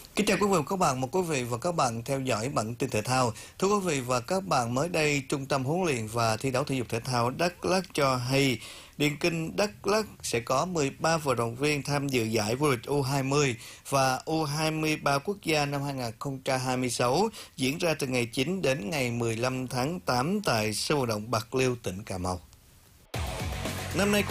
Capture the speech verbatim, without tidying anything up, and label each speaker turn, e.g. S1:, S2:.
S1: Kính chào quý vị và các bạn, một quý vị và các bạn theo dõi bản tin thể thao. Thưa quý vị và các bạn, mới đây Trung tâm huấn luyện và thi đấu thể dục thể thao Đắk Lắk cho hay Điền Kinh Đắk Lắk sẽ có mười ba vận động viên tham dự giải vô địch U hai mươi và U hai mươi ba quốc gia năm hai không hai sáu diễn ra từ ngày chín đến ngày mười lăm tháng tám tại sân vận động Bạc Liêu, tỉnh Cà Mau. Năm nay